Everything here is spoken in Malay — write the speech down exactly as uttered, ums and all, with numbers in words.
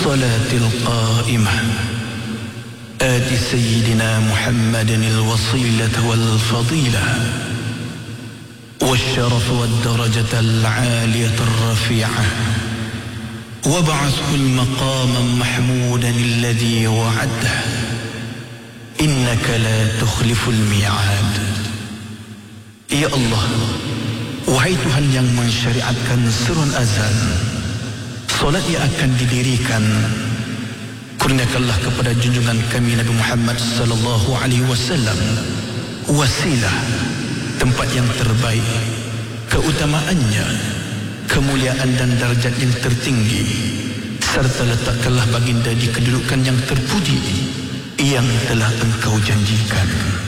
الصلاة القائمة آت سيدنا محمد الوصيلة والفضيلة والشرف والدرجة العالية الرفيعة وابعثه المقام محمودا الذي وعده إنك لا تخلف الميعاد. Ya Allah, wahai Tuhan yang mensyariatkan serun azan, solat yang akan didirikan, kurniakanlah kepada junjungan kami Nabi Muhammad sallallahu alaihi wasallam wasilah, tempat yang terbaik, keutamaannya, kemuliaan dan darjat yang tertinggi, serta letakkanlah baginda di kedudukan yang terpuji yang telah engkau janjikan.